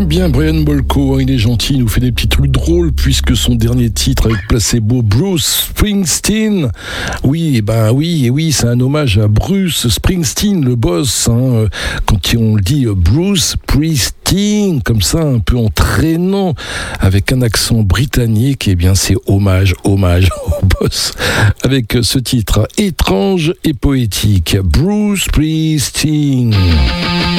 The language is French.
bien Brian Molko, hein, il est gentil, il nous fait des petits trucs drôles puisque son dernier titre avec Placebo, Bruce Springsteen. Oui, c'est un hommage à Bruce Springsteen, le boss. Hein, quand on le dit Bruce Springsteen, comme ça, un peu entraînant, avec un accent britannique, eh bien c'est hommage au boss. Avec ce titre étrange et poétique, Bruce Springsteen.